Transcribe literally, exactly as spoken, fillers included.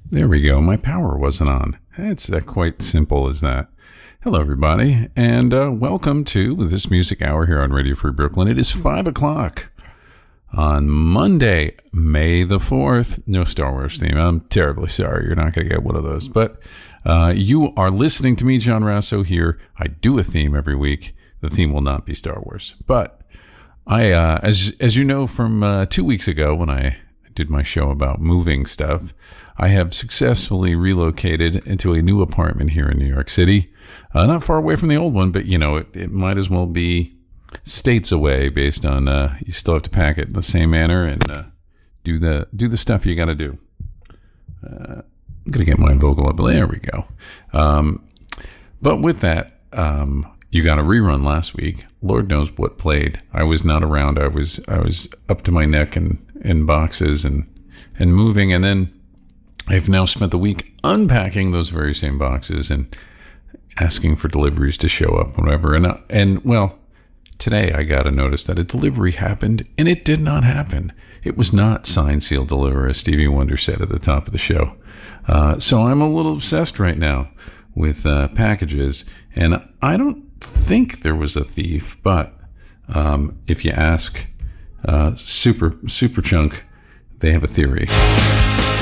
There we go. My power wasn't on. It's that quite simple as that. Hello, everybody, and uh, welcome to this music hour here on Radio Free Brooklyn. It is five o'clock on Monday, May the fourth. No Star Wars theme. I'm terribly sorry. You're not going to get one of those. But uh, you are listening to me, John Rasso, here. I do a theme every week. The theme will not be Star Wars. But I, uh, as as you know from uh, two weeks ago when I did my show about moving stuff, I have successfully relocated into a new apartment here in New York City. Uh, not far away from the old one, but, you know, it, it might as well be states away based on uh, you still have to pack it in the same manner and uh, do the do the stuff you got to do. Uh, I'm going to get my vocal up. There we go. Um, but with that, um, you got a rerun last week. Lord knows what played. I was not around. I was I was up to my neck in, in boxes and, and moving. And then I've now spent the week unpacking those very same boxes and asking for deliveries to show up, whatever. And, uh, and well, today I got a notice that a delivery happened, and it did not happen. It was not signed, sealed, deliver, as Stevie Wonder said at the top of the show. Uh, so I'm a little obsessed right now with uh, packages, and I don't think there was a thief, but um, if you ask uh, Super Super Chunk, they have a theory.